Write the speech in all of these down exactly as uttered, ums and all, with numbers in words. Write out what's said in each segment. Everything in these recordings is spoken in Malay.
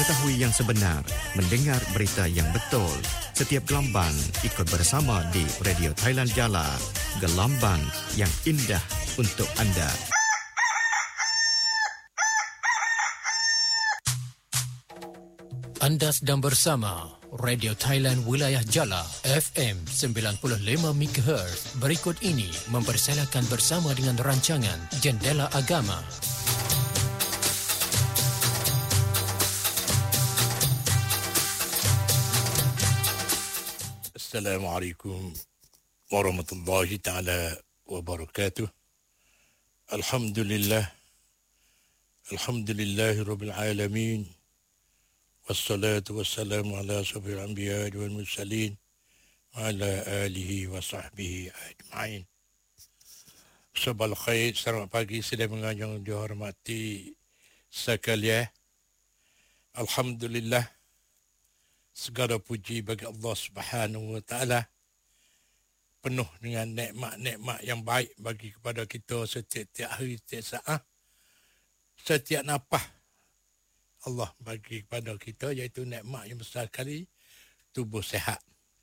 Mengetahui yang sebenar, mendengar berita yang betul. Setiap gelombang ikut bersama di Radio Thailand Jala. Gelombang yang indah untuk anda. Anda sedang bersama Radio Thailand Wilayah Jala F M sembilan puluh lima megahertz. Berikut ini mempersilakan bersama dengan rancangan Jendela Agama. Assalamualaikum warahmatullahi ta'ala wabarakatuh. Alhamdulillah. Alhamdulillahi rabbil alamin. Wassalatu wassalamu ala asyrafil anbiya wal mursalin wa ala alihi wa sahbihi ajma'in. Sabal khair, selamat pagi sedang yang dihormati sekalian. Alhamdulillah, segala puji bagi Allah Subhanahu wa taala, penuh dengan nikmat-nikmat yang baik bagi kepada kita setiap hari, setiap saat, setiap nafas. Allah bagi kepada kita iaitu nikmat yang besar sekali, tubuh sihat.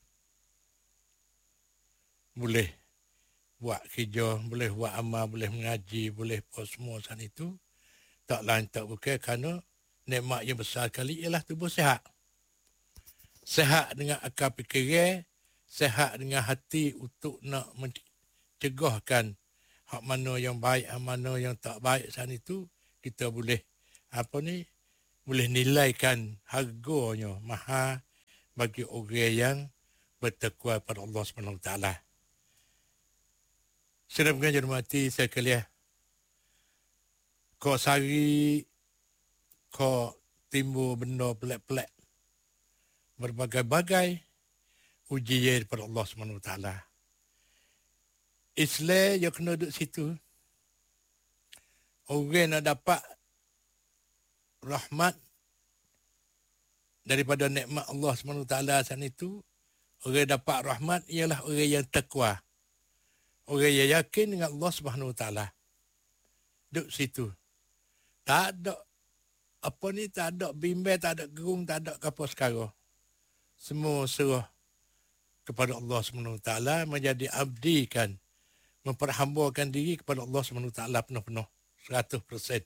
Boleh buat kerja, boleh buat amal, boleh mengaji, boleh apa semua sana itu. Tak lain tak bukan kerana nikmat yang besar sekali ialah tubuh sihat. Sehat dengan akal fikiran, sehat dengan hati untuk nak mencegahkan hak mana yang baik, hak mana yang tak baik sana itu, kita boleh apa ni, boleh nilaikan harganya mahal bagi orang yang bertakwa pada Allah Subhanahu Wa Taala. Sedang mengajar mati sekalian, kau sari, kau timbul benda pelik-pelik, berbagai-bagai ujian daripada Allah Subhanahu Wa Taala. Islam yang kena duduk situ. Orang nak dapat rahmat daripada nikmat Allah Subhanahu Wa Taala sana itu, orang dapat rahmat ialah orang yang takwa. Orang yang yakin dengan Allah Subhanahu Wa Taala. Duduk situ. Tak ada apa ni, tak ada bimbang, tak ada gerung, tak ada apa sekarang. Semua serah kepada Allah Subhanahu Wa Taala, menjadi abdi kan, memperhambakan diri kepada Allah Subhanahu Wa Taala penuh-penuh, seratus peratus.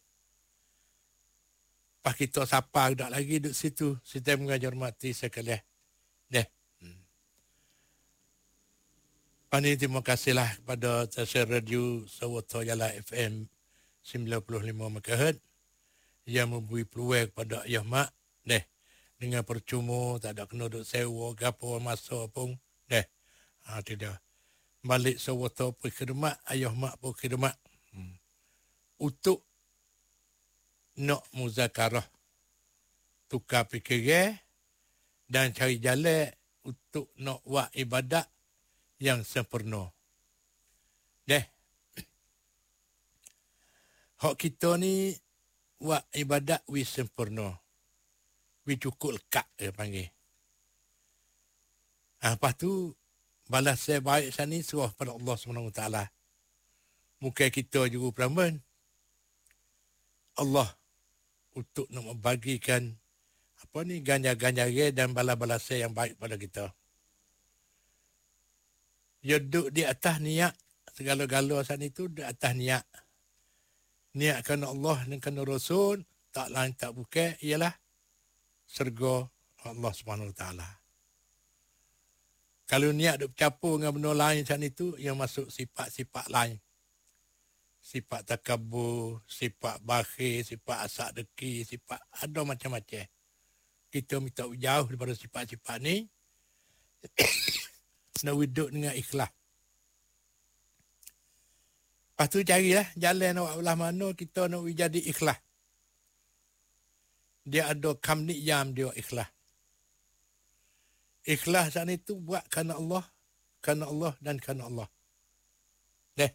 Pas kita sapa dak lagi duduk situ, kita mengajar mati sekalian. Deh. Hmm. Pani terima kasihlah kepada stesen radio Sawata Jala F M sembilan puluh lima megahertz yang memberi peluang kepada ayah mak. Deh. Dengan percuma, tak ada kena duduk sewa, gapo masa pun. Deh. Ha, tidak. Balik Sawata pun khidmat, ayah mak pun khidmat. Hmm. Untuk nak muzakarah, tukar fikiran dan cari jalan untuk nak buat ibadat yang sempurna. Deh. Hak kita ni buat ibadat wi sempurna. Wi cukup lekat dia panggil. Ha, lepas tu balas saya baik sana ni serah pada Allah Subhanahu Wa Taala. Mungkin kita juga peraman Allah untuk nak membagikan apa ni, ganjar-ganjar dan balas-balas yang baik pada kita. Dia duduk di atas niat, segala-gala sana itu di atas niat. Niat kerana Allah dan kerana Rasul, tak lain tak bukan ialah syurga Allah Subhanahu Wa Taala. Kalau niat duk bercampur dengan benda lain sana itu, yang masuk sifat-sifat lain. Sifat takabur, sifat bakhil, sifat asak deki, sifat ada macam-macam. Kita minta jauh daripada sifat-sifat ni. Nak hidup dengan ikhlas. Lepas tu carilah jalan nak belah mana kita nak jadi ikhlas. Dia ada kamnik jam dia ikhlas. Ikhlas sana itu buat kerana Allah, kerana Allah dan kerana Allah. Deh.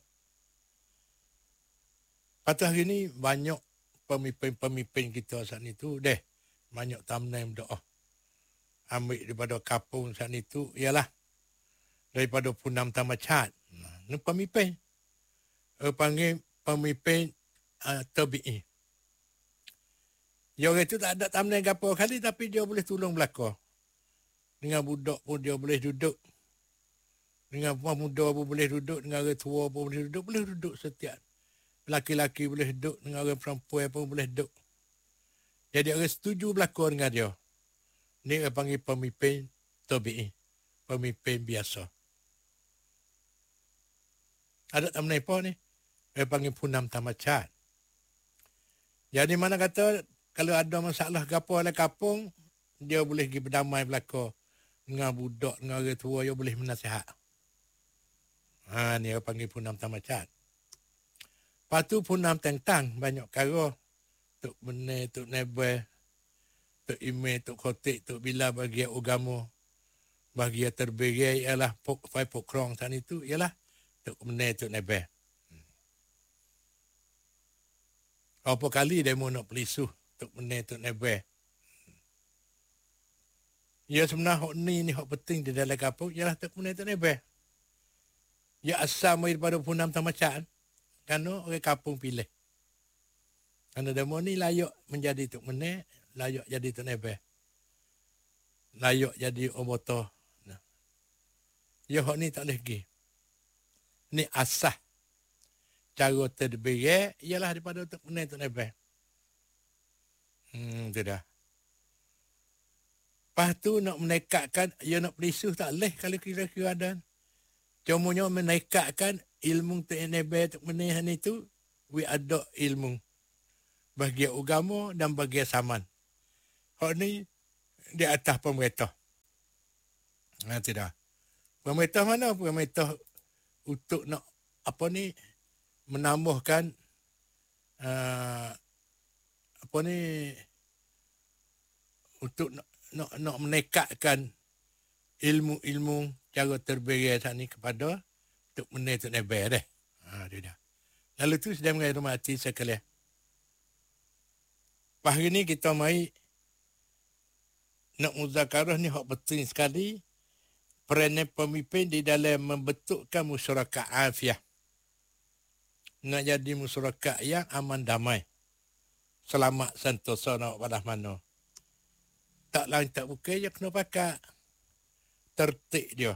Patut hari ni banyak pemimpin-pemimpin kita saat itu, deh, banyak thumbnail doa. Ambil daripada kapung saat itu, ialah daripada Punam Tamacat. Ini pemimpin. Uh, panggil pemimpin uh, tabi'i. Dia orang itu tak ada thumbnail gapo kali tapi dia boleh tolong belaka. Dengan budak pun dia boleh duduk. Dengan puan muda pun boleh duduk. Dengan orang tua pun boleh duduk. Boleh duduk setiap. Laki-laki boleh duduk. Dengan orang perempuan pun boleh duduk. Jadi orang setuju belaka dengan dia. Ini orang panggil pemimpin tabi'i. Pemimpin biasa. Ada thumbnail apa ni? Orang panggil punam tamacat. Jadi mana kata kalau ada masalah gapo dalam kampung, dia boleh pergi berdamai belaka dengan budak, dengan orang tua, dia boleh menasihat. Ha, ni dia panggil punam tamacat. Lepas tu punam tentang banyak perkara. Tok Benih, Tok Nebel, Tok Ime, Tok Khotik, Tok Bila bahagian agama. Bahagian terberai ialah pok, fai pokrong sana itu, ialah Tok Benih, Tok Nebel. Apa kali dia mau nak pelisuh Tok Benih, Tok Nebel. Ya sebenarnya hak ni ni hak penting di dalam kampung ialah Tok Benih, Tok Nebel. Ya asal mai daripada punam tamacat. Kerana orang kampung pilih. Kerana demo ni layak menjadi Tok Benih, layak jadi Tok Nebel. Layak jadi omoto. Nah. Ya hak ni tak boleh pergi. Ni asah. Cara terberai ialah daripada Tok Benih, Tok Nebel. Hmm, tu dah. Lepas tu nak menekatkan, ya nak pelisuh tak boleh kalau kira-kira ada. Cumanya menekatkan ilmu Tok Nebel, Tok Benih ni tu, we ada ilmu. Bahagian agama dan bahagian saman. Hak ni di atas pemerintah. Ha, tidak. Pemerintah mana? Pemerintah untuk nak, apa ni, menambahkan, uh, apa ni, untuk nak, nak, nak menekatkan ilmu-ilmu cara terberai saat ni kepada Tok Benih, Tok Nebel deh. Ha, dia dah. Lalu tu sedang menghormati sekalian. Hari ni kita mai nak muzakarah ni hak penting sekali. Peranan pemimpin di dalam membentukkan masyarakat afiah. Nak jadi masyarakat yang aman damai. Selamat sentosa nak pada mana. Tak lain tak bukan je kena pakai tertib dia.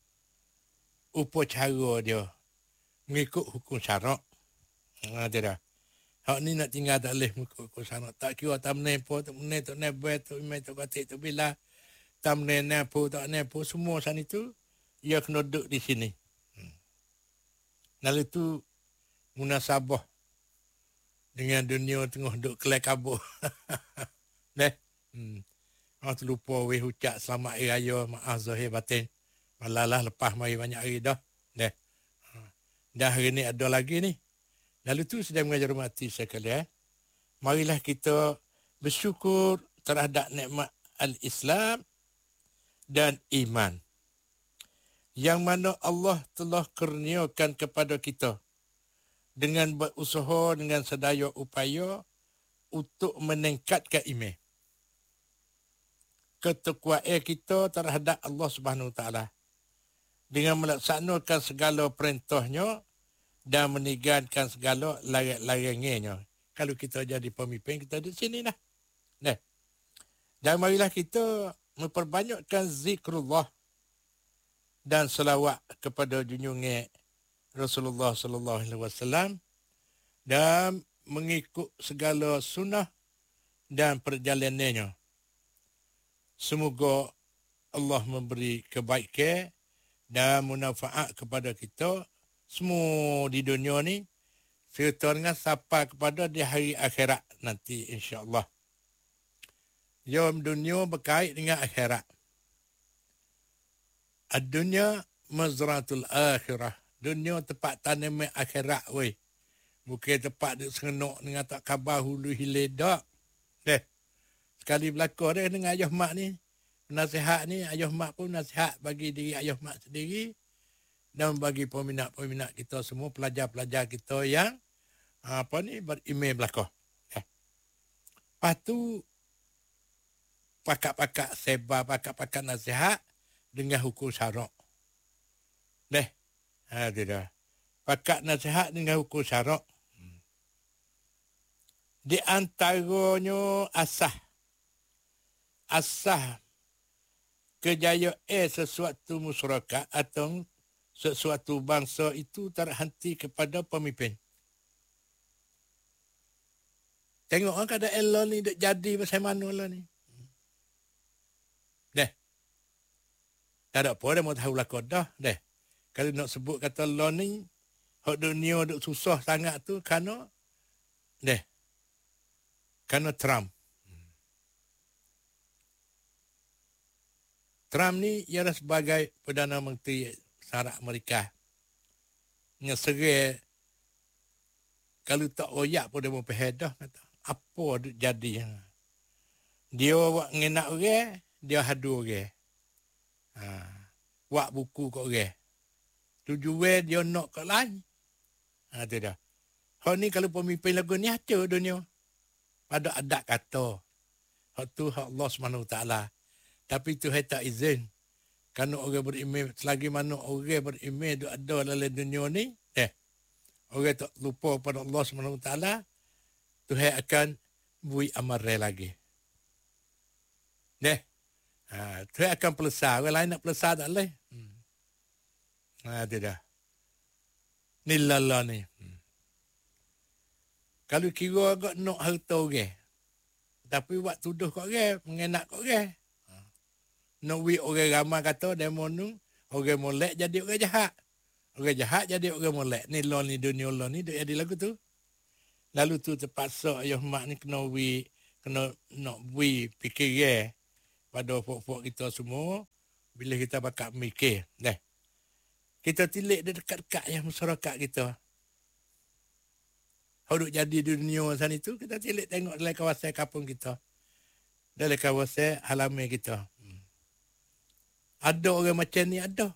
Upacara dia. Mengikut hukum syarak. Ha, tidak. Hak ni nak tinggal tak boleh mengikut hukum syarak. Tak kira tak menepo, tak menepo, tak nebel, tak imai, tak katik, tak bila. Tak menepo, tak nepo. Semua sana itu, ia kena duduk di sini. Hmm. Lalu tu, munasabah dengan dunia tengah duduk kelai kabur. Deh. Hmm. Orang terlupa weh ucap selamat hari raya, maaf zahir batin. Malalah lepas mari banyak hari dah. Deh. Dah hari ni ada lagi ni. Lalu tu sedang mengajar mati sekalian. Marilah kita bersyukur terhadap nikmat al-Islam dan iman. Yang mana Allah telah kurniakan kepada kita. Dengan berusaha, dengan sedaya upaya untuk meningkatkan iman. Ketakwaan kita terhadap Allah Subhanahu Wa Taala. Dengan melaksanakan segala perintahnya dan meninggalkan segala larang-larangnya. Kalau kita jadi pemimpin, kita di sini lah. Nah. Dan marilah kita memperbanyakkan zikrullah dan selawat kepada junjungan Rasulullah sallallahu alaihi wasallam dan mengikut segala sunnah dan perjalanannya. Semoga Allah memberi kebaikan dan manfaat kepada kita semua di dunia ni serta dengan sampai kepada di hari akhirat nanti insya-Allah. Jom dunia berkait dengan akhirat. Ad-dunya mazratul akhirah. Dunia tempat tanam akhirat weh. Bukan tempat duk serenok dengan tak khabar hulu hilir dak. Deh. Sekali berlaku dah dengan ayah mak ni. Nasihat ni ayah mak pun nasihat bagi diri ayah mak sendiri dan bagi peminat-peminat kita semua, pelajar-pelajar kita yang apa ni beriman belaka. Eh. Lepas tu pakak-pakak sebar, pakak-pakak nasihat dengan hukum syarak. Deh. Ha dia dah. Pakak nasihat dengan hukum syarak. Hmm. Di antaranya asah. Asah kejayaan sesuatu masyarakat atau sesuatu bangsa itu terhenti kepada pemimpin. Tengok kan keadaan law ni duk jadi macam mana lah ni. Deh. Tak ada apa dah mau tahu lah kau dah. Deh. Kalau nak sebut kata law ni, hak dunia duk susah sangat tu kerana deh. Kerana Trump. Trump ni ialah sebagai Perdana Menteri Syarat Amerika. Ngeserai kalau tak royak pun dia mau pehedah kata. Apa jadi? Dia buat ngenak orang, dia hadu orang. Ha. Buat buku kat orang. Tujuan dia nak kat lain. Ha, tu dah. Hak ni kalau pemimpin lagu ni hancur dunia. Pada adat kata. Hak tu hak Allah subhanahu wa taala. Tapi Tuhan tak izin. Kerana orang beriman, selagi mana orang beriman tu ada dalam dunia ni, eh, orang tak lupa pada Allah subhanahu wa taala, Tuhan akan beri amaran lagi. Neh. Ha, Tuhan akan pelesar. Orang lain nak pelesar tak boleh. Hmm. Ha, tu dah. Ni lala ni. Hmm. Kalau kira agak nak harta orang, tapi buat tuduh kat orang, mengenak kat orang. Ha. Nak wik orang ramai kata, demo nu, orang molek jadi orang jahat. Orang jahat jadi orang molek. Ni law ni, dunia law ni, dia ada lagu tu. Lalu tu terpaksa ayah mak ni kena wi, kena nak wi fikir pada pokok kita semua. Bila kita bakal mikir. Dah. Kita tilik dia dekat-dekat ya masyarakat kita. Kalau jadi di dunia sana itu, kita tilik tengok dalam kawasan kampung kita. Dalam kawasan halaman kita. Hmm. Ada orang macam ni, ada.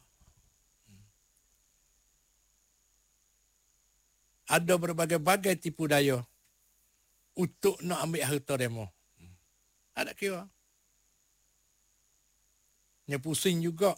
Ada berbagai-bagai tipu daya untuk nak ambil harta demo. Ada kira. Nya pusing juga.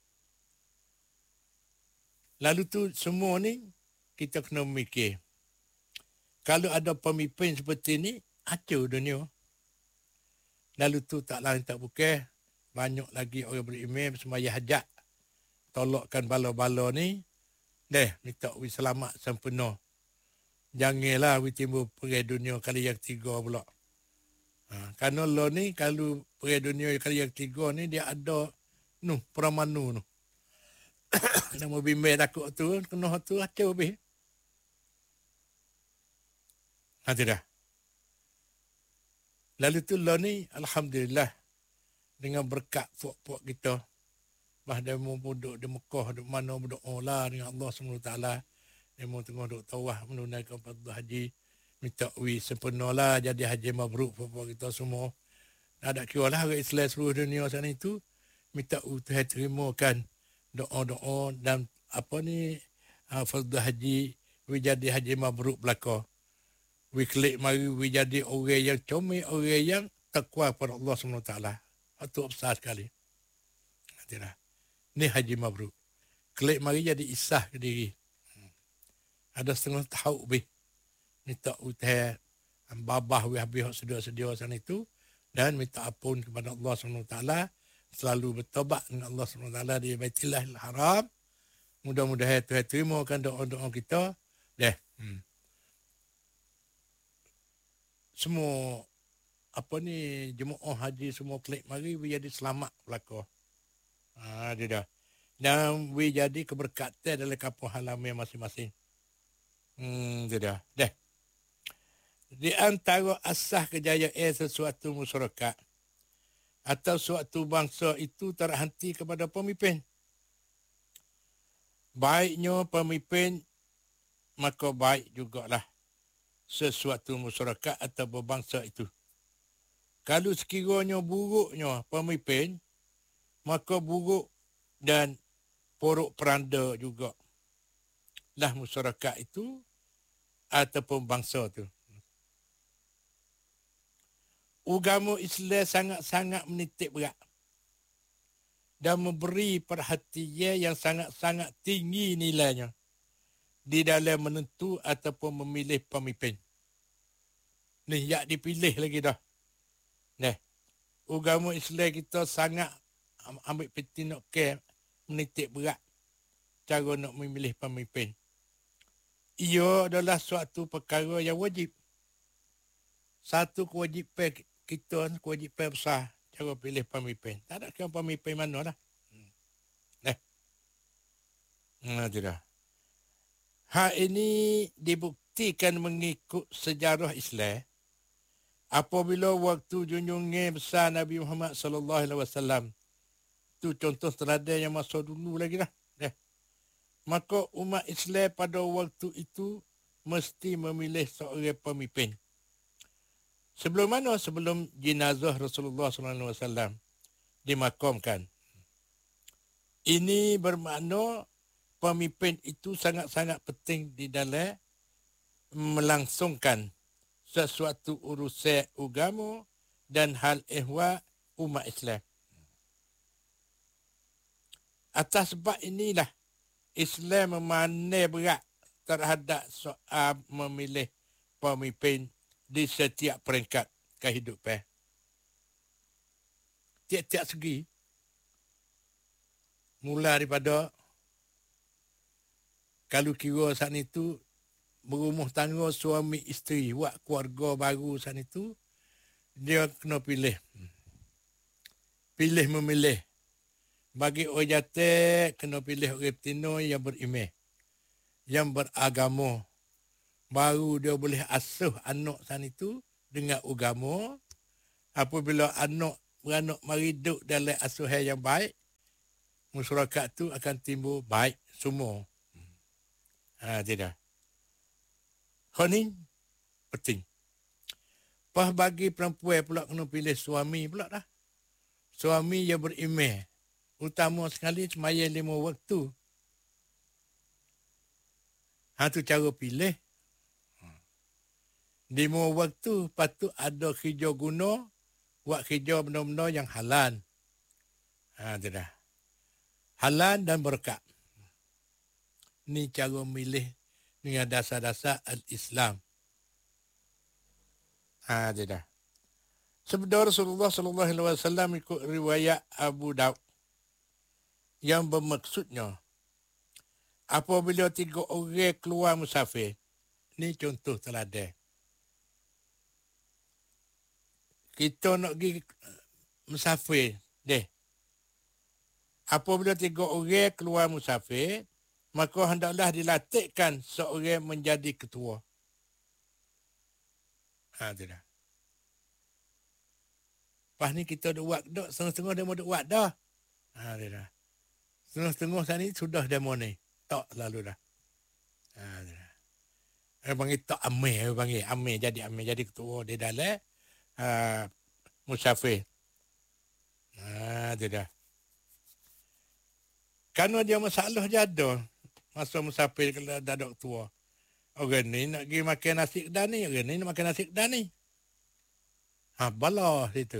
Lalu tu semua ni kita kena mikir. Kalau ada pemimpin seperti ni, hancur dunia. Lalu tu tak lain tak bukan. Banyak lagi orang beriman semaya hajat. Tolakkan bala-bala ni. Deh, minta wi selamat sempurna. Janganlah we timbul perang dunia kali yang tiga pula. Ha, kerana lo ni kalau perang dunia kali yang tiga ni dia ada nu Paramanu nu. Nama bimbing takut tu kena tu acau be. Ha dah. Lalu tu lo ni alhamdulillah dengan berkat puak-puak kita. Bah demo duduk di Mekah, di mana berdoa lah dengan Allah subhanahu wa taala. Demo tengah duk tawah menunaikan fardu haji, minta wi sempurna lah jadi haji mabruk puak kita semua. Ada kira lah orang Islam seluruh dunia sana itu minta Tuhan terimakan doa-doa dan apa ni uh, fardu haji wi jadi haji mabruk belaka. Wi klik mari wi jadi orang yang comel, orang yang takwa pada Allah subhanahu wa taala. Itu besar sekali. Tidak. Ni haji mabruk. Klik mari jadi isah ke diri. Ada setengah tahu be. Minta utah babah we habis sedia-sedia sana itu dan minta ampun kepada Allah subhanahu wa taala, selalu bertobat dengan Allah subhanahu wa taala di Baitillahil Haram. Mudah-mudahan Tuhan terimakan doa-doa kita. Deh. Hmm. Semua apa ni jemaah haji semua klik mari we jadi selamat belaka. Ha dia dah. Dan we jadi keberkatan dalam kampung halaman masing-masing. Hmm, itu dah. Dah. Di antara asas kejayaan sesuatu masyarakat atau suatu bangsa itu terhenti kepada pemimpin. Baiknya pemimpin, maka baik jugalah sesuatu masyarakat atau berbangsa itu. Kalau sekiranya buruknya pemimpin, maka buruk dan porok peranda juga lah masyarakat itu ataupun bangsa tu. Agama Islam sangat-sangat menitik berat dan memberi perhatian yang sangat-sangat tinggi nilainya. di dalam menentu ataupun memilih pemimpin. Ni yak dipilih lagi dah. Nah, agama Islam kita sangat ambil peti nak ke menitik berat cara nak memilih pemimpin. Ia adalah suatu perkara yang wajib. Satu kewajipan kita, kewajipan besar cara pilih pemimpin. Tak ada kira pemimpin mana lah. Nah. Nah, tidak. Hal ini dibuktikan mengikut sejarah Islam. Apabila waktu junjungan besar Nabi Muhammad sallallahu alaihi wasallam, tu contoh teladan yang masa dulu lagi lah. Eh. Maka umat Islam pada waktu itu mesti memilih seorang pemimpin. Sebelum mana? Sebelum jenazah Rasulullah sallallahu alaihi wasallam dimakamkan. Ini bermakna pemimpin itu sangat-sangat penting di dalam melangsungkan sesuatu urusan agama dan hal ehwal umat Islam. Atas sebab inilah Islam memandai berat terhadap soal memilih pemimpin di setiap peringkat kehidupan. Tiap-tiap segi. Mula daripada kalau kira saat itu berumah tangga suami isteri, buat keluarga baru saat itu, dia kena pilih. Pilih memilih. Bagi orang jatuh, kena pilih orang betina yang beriman, yang beragama. Baru dia boleh asuh anak saat itu dengan agama. Apabila anak beranak mari duduk dalam asuhan yang baik, masyarakat tu akan timbul baik semua. Ha, tidak. Hal ni penting. Pas bagi perempuan pula kena pilih suami pula dah. Suami yang beriman. Utama sekali semaya lima waktu. Ha, tu cara pilih. Lima waktu patut ada kerja guna, buat kerja benda-benda yang halal. Ha, tidak. Halal dan berkat. Ni cara milih dengan dasar-dasar al-Islam. Ha, tidak. Sebab Rasulullah sallallahu alaihi wasallam ikut riwayat Abu Daud yang bermaksudnya apabila tiga orang keluar musafir, ni contoh teladan. Kita nak pergi musafir, deh. Apabila tiga orang keluar musafir, maka hendaklah dilatihkan seorang menjadi ketua. Ha, tidak. Lepas ni kita duk buat, duk setengah-setengah demo duk buat dah. Ha, tidak. Setengah-setengah saat ni sudah demo ni. Tak lalu dah. Ha, tidak. Dia panggil tak amir, dia panggil amir, jadi amir, jadi ketua di dalam uh, musafir. Ha, tidak. Kerana dia masalah je ada. Masa musafir kalau dah ada tua. Orang ni nak pergi makan nasi kedah ni. Orang ni nak makan nasi kedah ni. Ha, balah situ.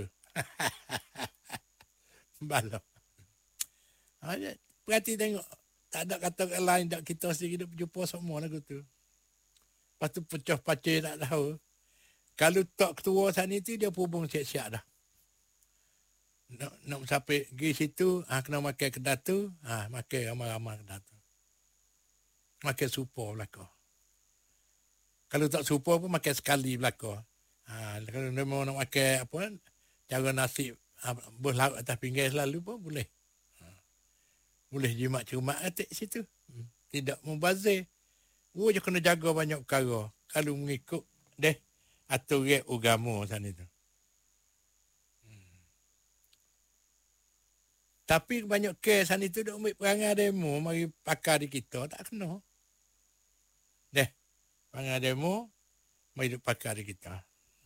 Balah. Ha, perhati tengok. Tak ada kata lain. Tak kita sendiri hidup jumpa semua lagu tu. Lepas tu pecah pacir tak tahu. Kalau tak ketua sana tu, dia pubung siap-siap dah. Nak, nak musafir pergi situ, ha, kena makan kedah tu. Ha, makan ramai-ramai kedah tu. Makan supor belakang. Kalau tak supor pun makan sekali belakang. Ha, kalau dia mau nak makan apa, cara nasi ha, berlauk atas pinggan selalu pun boleh. Ha, boleh jimat cermat atik situ. Hmm. Tidak membazir. Oh, je kena jaga banyak perkara. Kalau mengikut deh aturan agama sana tu. Hmm. Tapi banyak kes sana tu duk ambil perangai demo mari pakar di kita tak kena. Deh, perangai demo mari duk pakar di kita.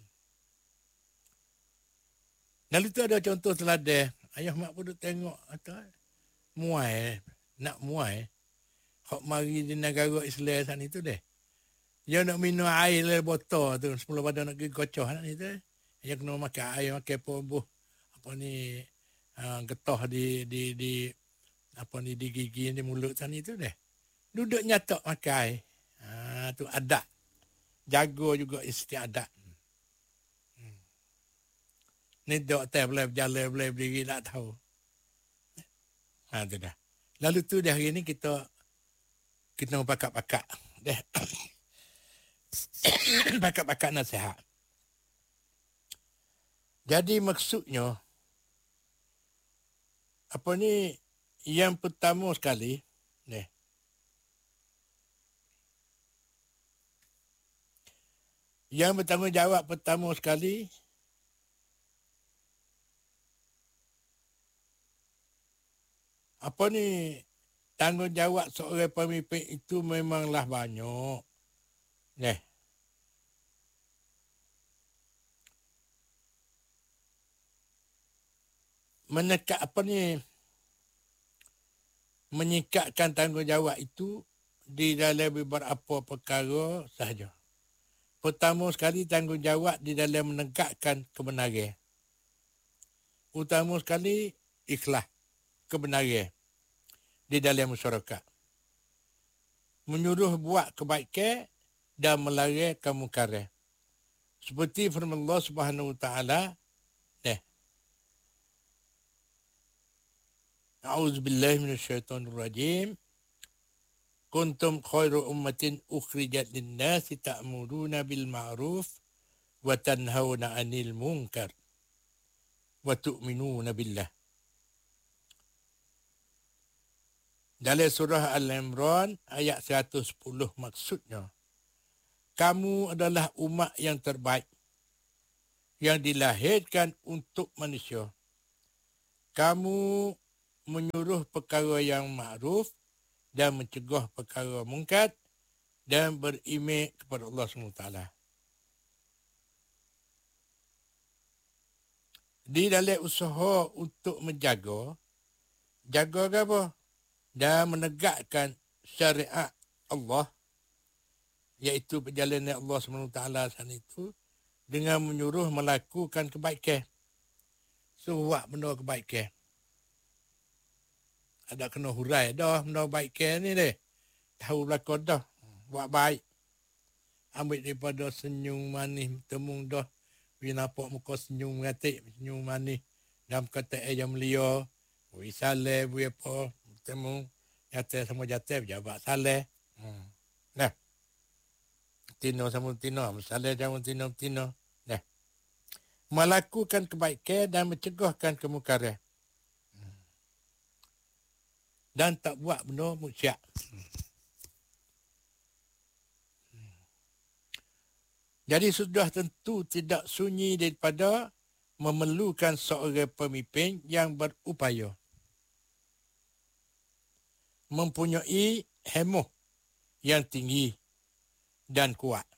Lalu tu ada contoh teladan. Ayah mak pun duk tengok atau muai, nak muai. Hak mari di negara Islam sana itu deh. Dia nak minum air dari botol tu sebelum pada nak pergi kocok nak itu. Dia kena makan air, makan pombuh apa ni uh, getah di di di apa ni di gigi di mulut sana itu deh. Duduk nyatok makan air. Ha, tu adat. Jaga juga istiadat. Ni doktor boleh berjalan, boleh berdiri, tak tahu. Ha, tu dah. Lalu tu dah hari ni kita kita mau pakak-pakak. Dah. Pakak-pakak nasihat. Jadi maksudnya, apa ni, yang pertama sekali, ni. Yang bertanggungjawab pertama sekali, apa ni, tanggungjawab seorang pemimpin itu memanglah banyak. Nih. Menekat apa ni, menyikatkan tanggungjawab itu di dalam beberapa perkara sahaja. Pertama sekali tanggungjawab di dalam menegakkan kebenaran. Utama sekali ikhlas kebenaran di dalam masyarakat. Menyuruh buat kebaikan dan melarang kemungkaran. Seperti firman Allah Subhanahu Wa Taala, nih. A'udzubillahi minasyaitonir rajim. Kuntum khairu ummatin ukhrijat lin-nasi ta'muruna bil ma'ruf wa tanhauna 'anil munkar wa tu'minuna billah. Dalam surah Al-Imran ayat seratus sepuluh maksudnya, kamu adalah umat yang terbaik yang dilahirkan untuk manusia. Kamu menyuruh perkara yang ma'ruf dan mencegah perkara mungkar dan beriman kepada Allah subhanahu wa taala. Di dalam usaha untuk menjaga, jaga apa? Dan menegakkan syariat Allah, iaitu perjalanan Allah subhanahu wa taala sana itu, dengan menyuruh melakukan kebaikan. So, buat benda kebaikan. Ada kena hurai dah benda kebaikan ni deh. Tahu belakang dah. Buat baik. Ambil daripada senyum manis temu dah. Bila nampak muka senyum ngatik, senyum manis. Dalam kata ayam liar. Bui saleh, bui apa. Temu. Jatuh sama jatuh, berjabat saleh. Hmm. Nah. Tino sama tino. Saleh sama tino, tino. Nah. Melakukan kebaikan dan mencegahkan kemungkaran. Dan tak buat benda musyrik. Jadi sudah tentu tidak sunyi daripada memerlukan seorang pemimpin yang berupaya. Mempunyai hemah yang tinggi dan kuat.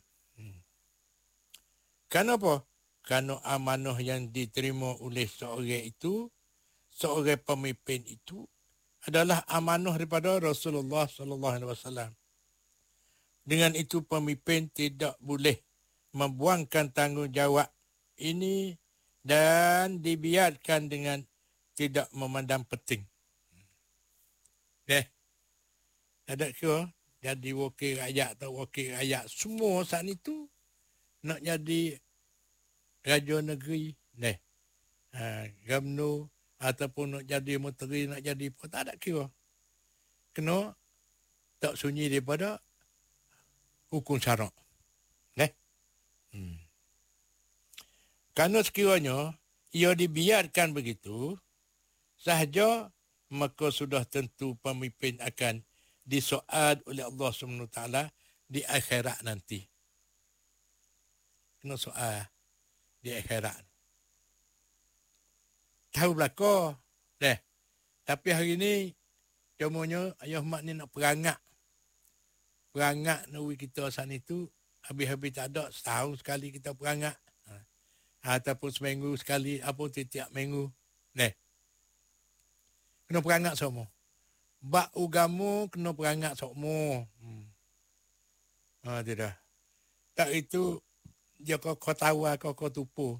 Kenapa? Kerana amanah yang diterima oleh seorang itu, seorang pemimpin itu, adalah amanah daripada Rasulullah sallallahu alaihi wasallam. Dengan itu pemimpin tidak boleh membuangkan tanggungjawab ini dan dibiarkan dengan tidak memandang penting. Eh, ada ke jadi wakil rakyat atau wakil rakyat semua saat itu nak jadi raja negeri, neh, ha, gubernur ataupun nak jadi menteri, nak jadi apa, tak ada kira. Kena tak sunyi daripada hukum syarak. Eh? Hmm. Kerana sekiranya ia dibiarkan begitu sahaja, maka sudah tentu pemimpin akan disoal oleh Allah subhanahu wa taala di akhirat nanti. Kena soal di akhirat. Tahu belakang. Deh. Tapi hari ni, cumanya ayah mak ni nak perangak. Perangak nawi kita sana itu, habis-habis tak ada, setahun sekali kita perangak. Ha. Ataupun seminggu sekali, apa tiap minggu. Deh. Kena perangak semua. Bak ugamu kena perangak semua. Hmm. Ha, tidak. Tak itu, dia kau, kau tahu, kau, kau tupu.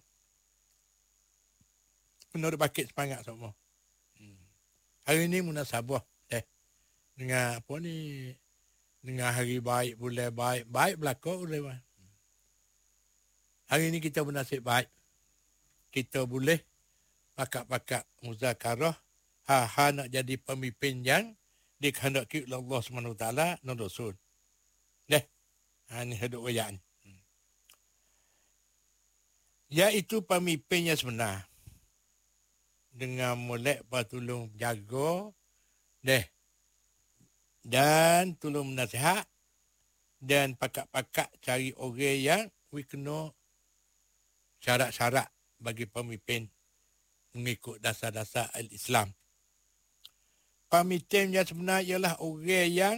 Menurut bakit semangat semua. Hmm. Hari ni munasabah. Eh. Dengan apa ni? Dengan hari baik, bulan baik. Baik belakang boleh. Hmm. Hari ni kita bernasib baik. kita boleh pakak-pakak muzakarah, ha-ha nak jadi pemimpin yang dikehendaki oleh Allah subhanahu wa taala dan Rasul. Deh. Ha ni hidup wayak ni. Iaitu pemimpin yang sebenar. Dengan molek patulung jaga deh. Dan tolong menasihat dan pakak-pakak cari orang yang we kena syarat-syarat bagi pemimpin mengikut dasar-dasar al-Islam. Pemimpin yang sebenar ialah orang yang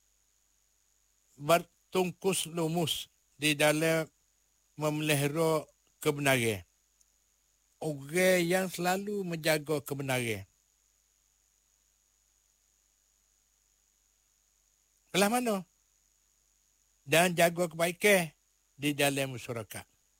bertungkus lumus di dalam memelihara kebenaran. Orang yang selalu menjaga kebenaran. Belah mana? Dan jaga kebaikan di dalam masyarakat.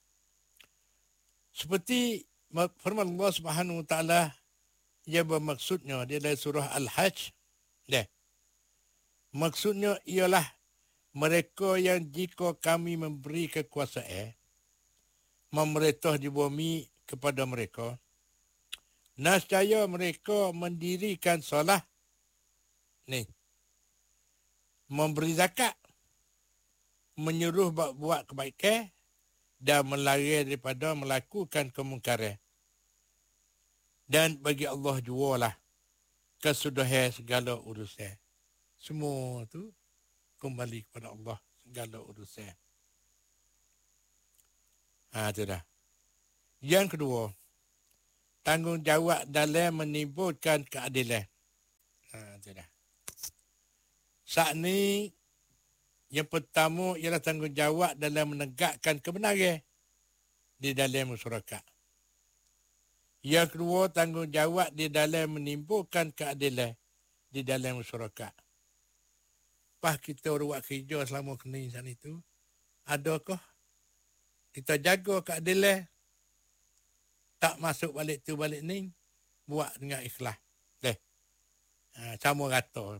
Seperti firman Allah Subhanahu wa taala ia bermaksudnya di dalam surah Al-Hajj. Deh. Maksudnya ialah mereka yang jika kami memberi kekuasaan memerintah di bumi kepada mereka, nescaya mereka mendirikan solat ni, memberi zakat, menyuruh buat kebaikan dan melarang daripada melakukan kemungkaran. Dan bagi Allah jualah kesudahan segala urusan. Semua tu kembali kepada Allah segala urusan. Ha, tu dah. Yang kedua, tanggungjawab dalam menimbulkan keadilan. Ha, tu dah. Saat ni, yang pertama ialah tanggungjawab dalam menegakkan kebenaran di dalam masyarakat. Yang kedua, tanggungjawab di dalam menimbulkan keadilan di dalam masyarakat. Pas kita buat kerja selama kini sana itu, adakah kita jaga keadilan, tak masuk balik tu balik ni, buat dengan ikhlas. Deh. Ha, sama rata.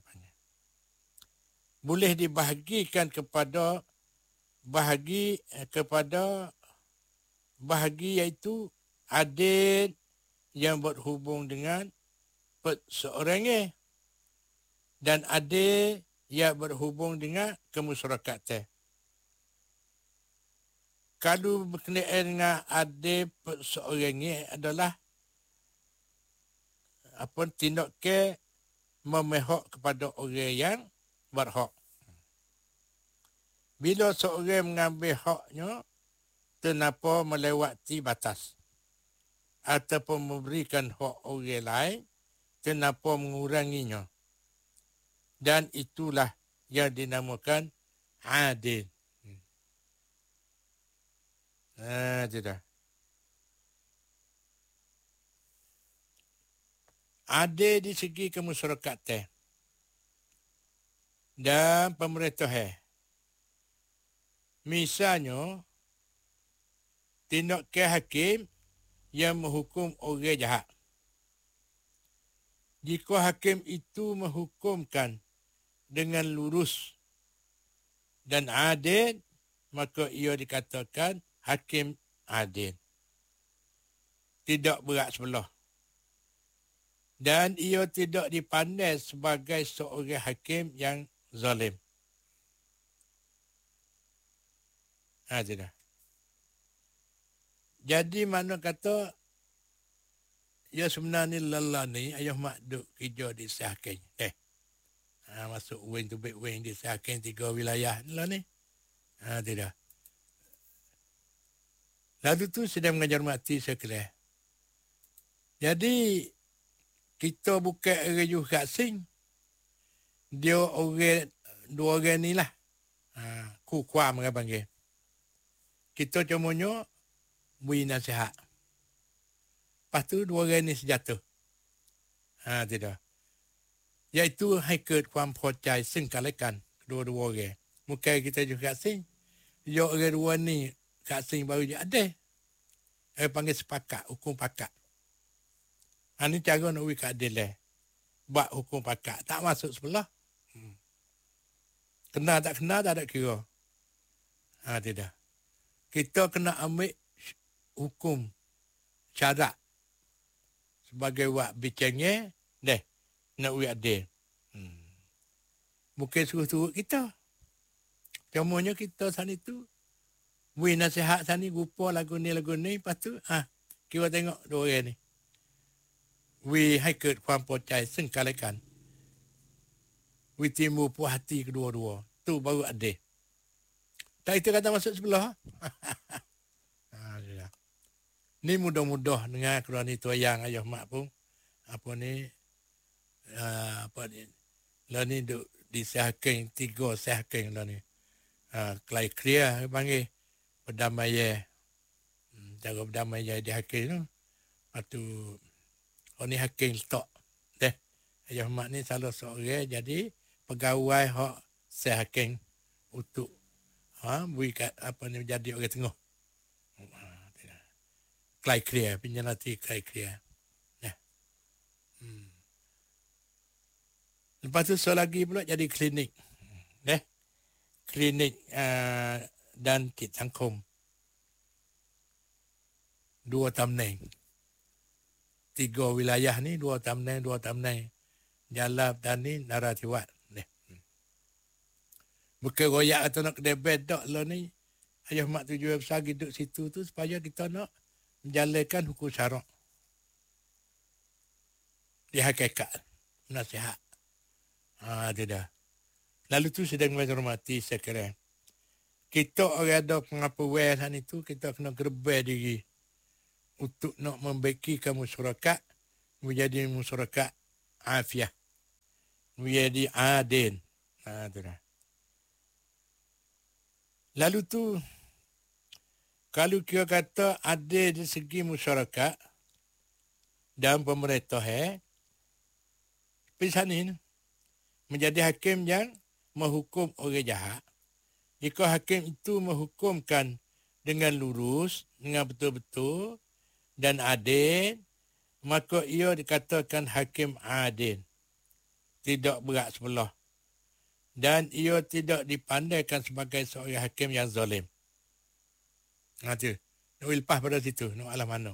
Boleh dibahagikan kepada bahagi eh, kepada bahagi iaitu adil yang berhubung dengan seorangnya dan adil yang berhubung dengan kemasyarakatan. Kalau berkenaan dengan adil seorangnya adalah apa tindakan memihak kepada orang yang berhak. Bila seorang mengambil haknya tanpa melewati batas ataupun memberikan hak orang lain tanpa menguranginya. Dan itulah yang dinamakan adil. Ha, tidak. Adil di segi kemasyarakatan dan pemerintahan. Misalnya, tindakan hakim yang menghukum orang jahat. Jika hakim itu menghukumkan dengan lurus dan adil, maka ia dikatakan hakim adil. Tidak berat sebelah. Dan ia tidak dipandang sebagai seorang hakim yang zalim. Ha, tidak. Jadi mana kata, ya sebenarnya lelah ni, ayah mak duk kerja di Sahakin. Eh, ha, masuk wing to big wing di Sahakin, tiga wilayah lelah ni. Ha, tidak. Lalu tu sedang mengajar mati sekalian. Jadi, kita bukan orang juga asing. Dia orang, dua orang ni lah. Ha, kukwa mereka panggil. Kita cumanya beri nasihat. Lepas tu dua orang ni sejatuh. Ha, tidak. Iaitu haikut kuam percaya sengkalakan kedua-dua orang. Mungkin kita juga asing. Dia orang dua ni kat asing baru je ada. Dia panggil sepakat, hukum pakat. Ha, ni cara nak beri keadilan. Buat hukum pakat. Tak masuk sebelah. Hmm. Kena tak kena tak ada kira. Ha, tidak. Kita kena ambil hukum syarat sebagai wak bicangnya deh nak wi adil. Hmm. Bukan suruh-suruh kita. Contohnya kita sana itu wi nasihat sana rupa lagu ni lagu ni lepas tu ah kira tengok dua orang ni. Wi hai ketความพอใจซึ่งกันและกัน Wi timbul puas hati kedua-dua. Tu baru adil. Tak kita kata masuk sebelah. Ha, ni mudah-mudah dengar Quran ni tuayang ayah mak pun. Apa ni? Uh, apa ni? Lah ni duk disahkan tiga sahkan lah ni. Uh, Kelai clear panggil. Berdamai. Hmm, cara berdamai di hakim tu. Lepas tu, orang ni hakim letak. Deh. Ayah mak ni salah seorang jadi pegawai hak sah hakim untuk ha bui kat apa ni jadi orang tengah. Kelai clear, pinjanati kelai clear. Ya. Hmm. Lepas tu so lagi pula jadi klinik. Eh? Klinik uh, dan kit sangkum. Dua tamneng. Tiga wilayah ni dua tamneng, dua tamneng. Jalab dan ni Naratiwat. Eh. Bukan royak atau nak kedai bed tak lah ni. Ayah mak tujuan besar hidup situ tu supaya kita nak menjalankan hukum syarak. Di hakikat. Nasihat. Ha, tidak. Lalu tu sedang menghormati sekarang. Kita orang ada pengapuan itu, kita kena gerbai diri. Untuk nak membaikkan masyarakat, menjadi masyarakat afiah. Menjadi adil. Ha, tidak. Lalu tu, kalau kita kata adil dari segi masyarakat dan pemerintah, eh, pisanin menjadi hakim yang menghukum orang jahat. Jika hakim itu menghukumkan dengan lurus, dengan betul-betul dan adil, maka ia dikatakan hakim adil. Tidak berat sebelah. Dan ia tidak dipandaikan sebagai seorang hakim yang zalim. Ha tu. Nak lepas pada situ, nak alam mana.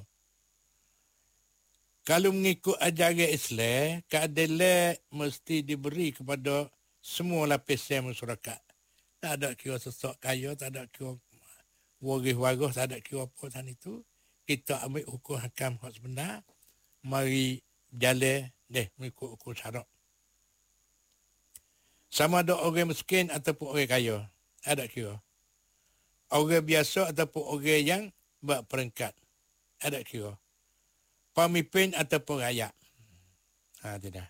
Kalau mengikut ajaran Islam, keadilan mesti diberi kepada semua lapisan masyarakat. Tak ada kira sesak kaya, tak ada kira waris-waris, tak ada kira apa dan itu. Kita ambil hukum hakam hak sebenar, mari jalan deh mengikut hukum syarak. Sama ada orang miskin ataupun orang kaya, ada kira. Orang biasa ataupun orang yang berperingkat, ada kira. Pemimpin ataupun rakyat. Ha, tidak.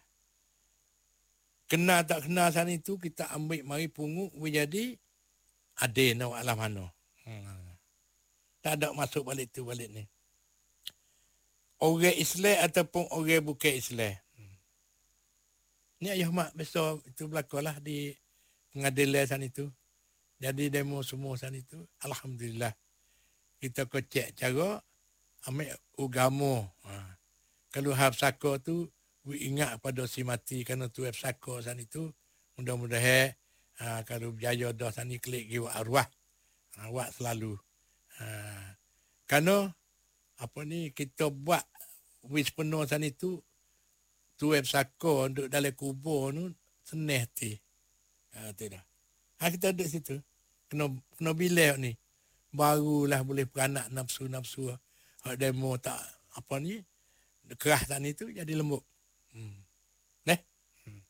Kena tak kena sana itu, kita ambil mari pungut, menjadi adil nak alam mana. Hmm. Tak ada masuk balik tu balik ni. Orang Islam ataupun orang bukan Islam. Hmm. Ni ayah mak besar itu berlakulah di pengadilan sana itu. Jadi demo semua sana itu. Alhamdulillah. Kita kocek cara ambil agama. Ha. Kalau hab saka tu, ingat pada si mati kerana tu hab saka sana itu. Mudah-mudahan ha, kalau berjaya dah sana klik giwa arwah. Ha, buat selalu. Ha. Kerana apa ni kita buat wis penuh sana itu, tu hab saka untuk dalam kubur tu seneh ti. Ha, tidak. Ha, kita duduk situ. Kena kena bilik ni. Barulah boleh beranak nafsu-nafsu. Hak demo tak apa ni keras tadi tu jadi lembut. Hmm. Neh. Hmm.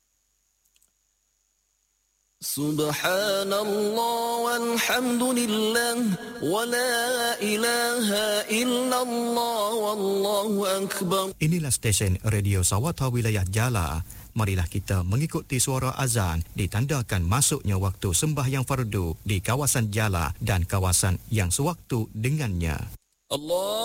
Subhanallah walhamdulillah wa la ilaha illallah wallahu akbar. Inilah stesen Radio Sawata Wilayah Jala. Marilah kita mengikuti suara azan ditandakan masuknya waktu sembahyang fardu di kawasan Jala dan kawasan yang sewaktu dengannya. Allah